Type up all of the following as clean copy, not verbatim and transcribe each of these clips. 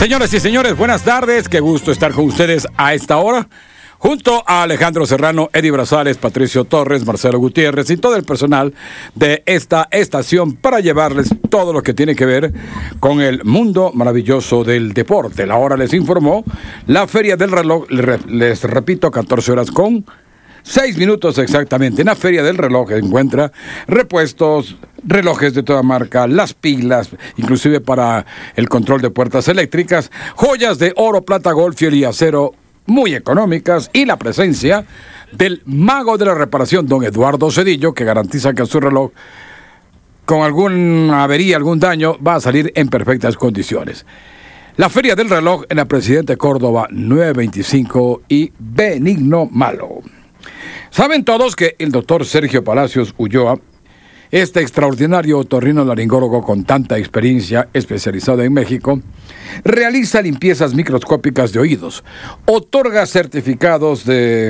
Señoras y señores, buenas tardes. Qué gusto estar con ustedes a esta hora. Junto a Alejandro Serrano, Eddie Brazales, Patricio Torres, Marcelo Gutiérrez y todo el personal de esta estación para llevarles todo lo que tiene que ver con el mundo maravilloso del deporte. La hora les informó la Feria del Reloj, les repito, 14 horas con 6 minutos exactamente. En la Feria del Reloj encuentra repuestos, relojes de toda marca, las pilas, inclusive para el control de puertas eléctricas, joyas de oro, plata, gold, fiel y acero, muy económicas, y la presencia del mago de la reparación, don Eduardo Cedillo, que garantiza que su reloj, con alguna avería, algún daño, va a salir en perfectas condiciones. La Feria del Reloj en la Presidente Córdoba 925 y Benigno Malo. Saben todos que el doctor Sergio Palacios Ulloa, este extraordinario otorrinolaringólogo con tanta experiencia especializado en México, realiza limpiezas microscópicas de oídos, otorga certificados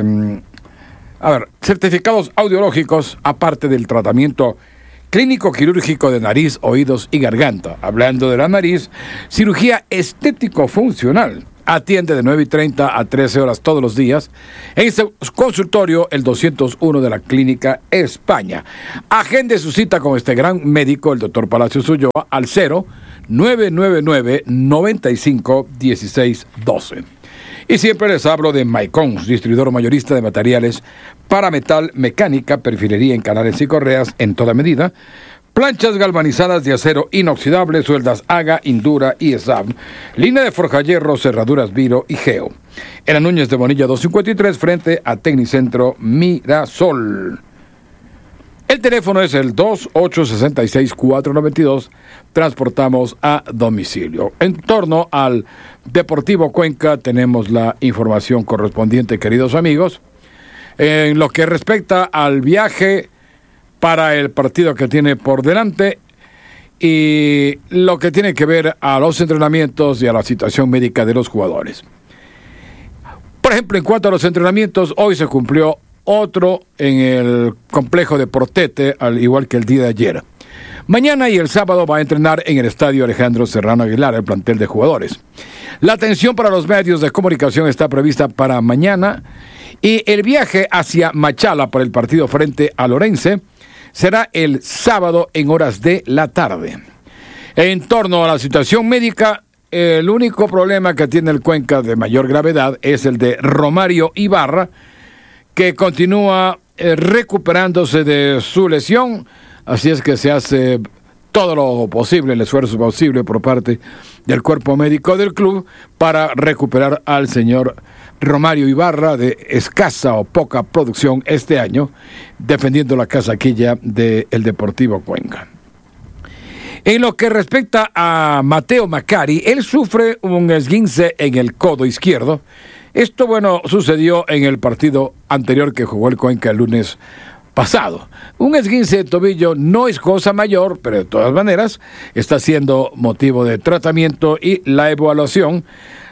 certificados audiológicos, aparte del tratamiento clínico quirúrgico de nariz, oídos y garganta. Hablando de la nariz, cirugía estético-funcional. Atiende de 9:30 a 13 horas todos los días en su consultorio, el 201 de la Clínica España. Agende su cita con este gran médico, el doctor Palacios Ulloa, al 0999-951612. Y siempre les hablo de Maicons, distribuidor mayorista de materiales para metal, mecánica, perfilería en canales y correas en toda medida, planchas galvanizadas de acero inoxidable, sueldas Haga, Indura y ESAB, línea de forjahierro, cerraduras Viro y Geo. En la Núñez de Bonilla 253, frente a Tecnicentro Mirasol. El teléfono es el 2866-492. Transportamos a domicilio. En torno al Deportivo Cuenca tenemos la información correspondiente, queridos amigos. En lo que respecta al viaje para el partido que tiene por delante y lo que tiene que ver a los entrenamientos y a la situación médica de los jugadores. Por ejemplo, en cuanto a los entrenamientos, hoy se cumplió otro en el complejo de Portete, al igual que el día de ayer. Mañana y el sábado va a entrenar en el estadio Alejandro Serrano Aguilar, el plantel de jugadores. La atención para los medios de comunicación está prevista para mañana y el viaje hacia Machala para el partido frente a Lorense será el sábado en horas de la tarde. En torno a la situación médica, el único problema que tiene el Cuenca de mayor gravedad es el de Romario Ibarra, que continúa recuperándose de su lesión, así es que se hace todo lo posible, el esfuerzo posible por parte del cuerpo médico del club para recuperar al señor Romario Ibarra, de escasa o poca producción este año, defendiendo la casaquilla del Deportivo Cuenca. En lo que respecta a Mateo Macari, él sufre un esguince en el codo izquierdo. Esto, sucedió en el partido anterior que jugó el Cuenca el lunes pasado. Un esguince de tobillo no es cosa mayor, pero de todas maneras está siendo motivo de tratamiento y la evaluación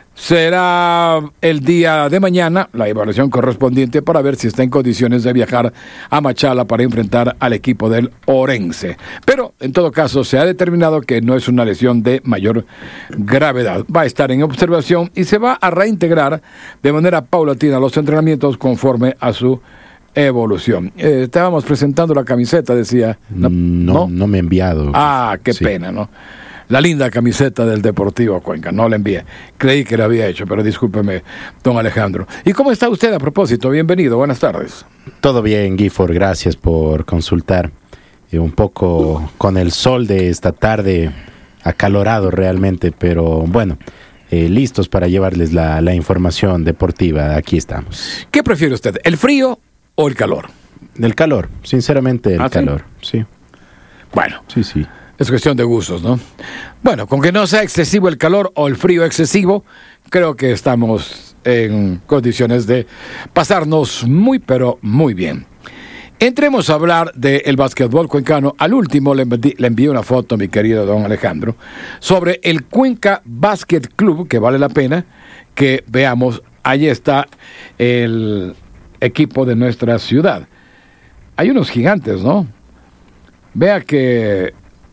será el día de mañana, la evaluación correspondiente para ver si está en condiciones de viajar a Machala para enfrentar al equipo del Orense. Pero, en todo caso, se ha determinado que no es una lesión de mayor gravedad. Va a estar en observación y se va a reintegrar de manera paulatina a los entrenamientos conforme a su evolución. Estábamos presentando la camiseta, decía. No me he enviado. Qué pena, ¿no? La linda camiseta del Deportivo Cuenca, no la envié. Creí que la había hecho, pero discúlpeme, don Alejandro. ¿Y cómo está usted a propósito? Bienvenido, buenas tardes. Todo bien, Gifford, gracias por consultar. Un poco con el sol de esta tarde, acalorado realmente, pero bueno, listos para llevarles la información deportiva. Aquí estamos. ¿Qué prefiere usted, el frío o el calor? El calor, sinceramente el calor, ¿sí? Bueno. Sí. Es cuestión de gustos, ¿no? Bueno, con que no sea excesivo el calor o el frío excesivo, creo que estamos en condiciones de pasarnos muy, pero muy bien. Entremos a hablar del básquetbol cuencano. Al último le envié una foto, mi querido don Alejandro, sobre el Cuenca Basket Club, que vale la pena que veamos. Ahí está el equipo de nuestra ciudad. Hay unos gigantes, ¿no? Vea que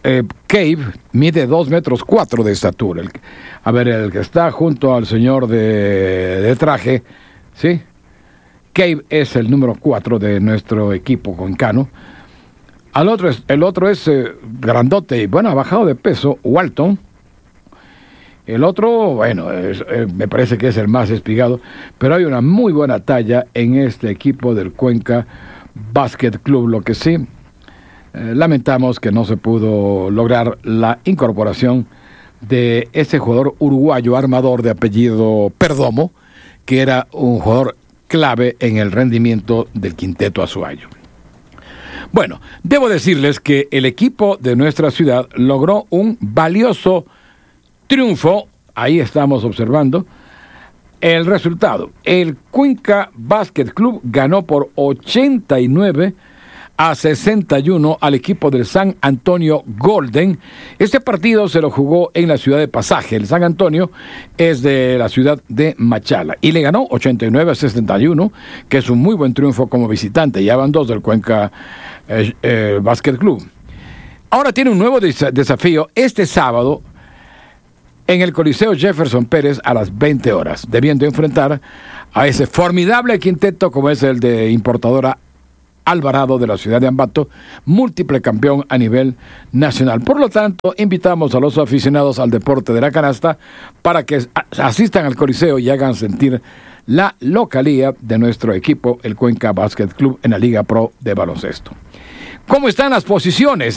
Cave mide 2 metros 4 de estatura. El que está junto al señor de traje, ¿sí? Cave es el número 4 de nuestro equipo cuencano. El otro es grandote y bueno, ha bajado de peso, Walton. El otro, bueno, me parece que es el más espigado, pero hay una muy buena talla en este equipo del Cuenca Basket Club. Lo que sí, lamentamos que no se pudo lograr la incorporación de ese jugador uruguayo armador de apellido Perdomo, que era un jugador clave en el rendimiento del quinteto azuayo. Bueno, debo decirles que el equipo de nuestra ciudad logró un valioso triunfo. Ahí estamos observando el resultado. El Cuenca Basket Club ganó por 89-61 al equipo del San Antonio Golden. Este partido se lo jugó en la ciudad de Pasaje. El San Antonio es de la ciudad de Machala y le ganó 89-61, que es un muy buen triunfo como visitante. Ya van 2 del Cuenca Basket Club. Ahora tiene un nuevo desafío este sábado en el Coliseo Jefferson Pérez a las 20 horas, debiendo enfrentar a ese formidable quinteto como es el de Importadora Alvarado de la ciudad de Ambato, múltiple campeón a nivel nacional. Por lo tanto, invitamos a los aficionados al deporte de la canasta para que asistan al Coliseo y hagan sentir la localía de nuestro equipo, el Cuenca Basket Club, en la Liga Pro de baloncesto. ¿Cómo están las posiciones?